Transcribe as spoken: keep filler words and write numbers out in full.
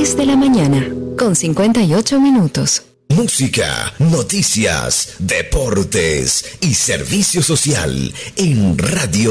seis de la mañana, con cincuenta y ocho minutos. Música, noticias, deportes y servicio social en Radio